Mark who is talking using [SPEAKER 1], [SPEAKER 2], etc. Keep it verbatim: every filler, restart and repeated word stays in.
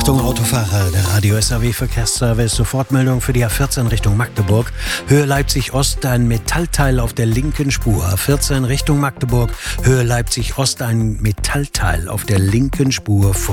[SPEAKER 1] Achtung Autofahrer, der Radio S A W Verkehrsservice, Sofortmeldung für die A vierzehn Richtung Magdeburg. Höhe Leipzig-Ost, ein Metallteil auf der linken Spur. A vierzehn Richtung Magdeburg, Höhe Leipzig-Ost, ein Metallteil auf der linken Spur vor